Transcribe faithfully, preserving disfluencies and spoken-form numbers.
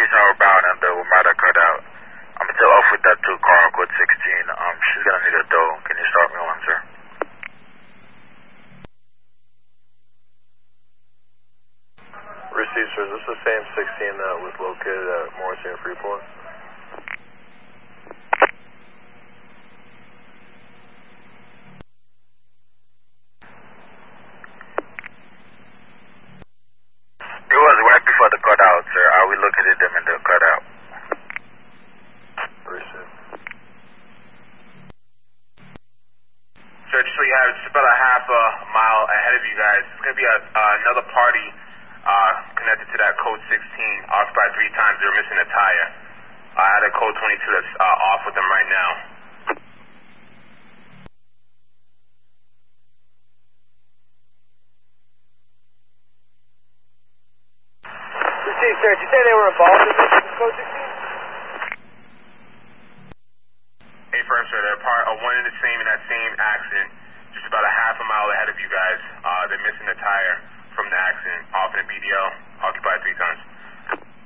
three northbound and the Wamada cutout. I'm still off with that two car on code sixteen. Um, she's gonna need a tow. Can you start me one, sir? Received, sir. Is this the same sixteen that was located at Morrissey and Freeport? It was right before the cutout, sir. Uh, we located them in the cutout. Received. Sir, just so you have it, it's about a half a mile ahead of you guys. It's going to be a, uh, another party uh, connected to that code sixteen, occupied three times. They're missing a tire. I had a code twenty-two that's uh, off with them right now. Received, sir. Did you say they were involved in this code sixteen? Hey, firm, sir. They're part of one and the same in that same accident, just about a half a mile ahead of you guys. Uh, they're missing a tire from the accident, off in a B D L, occupied three times.